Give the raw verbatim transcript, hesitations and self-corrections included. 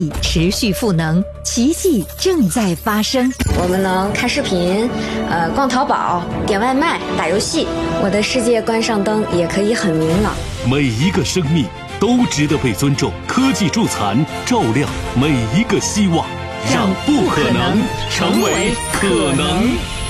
持续赋能，奇迹正在发生。 我们能看视频，呃，逛淘宝，点外卖，打游戏。我的世界关上灯也可以很明朗。 每一个生命都值得被尊重。科技助残，照亮每一个希望，让不可能成为可能。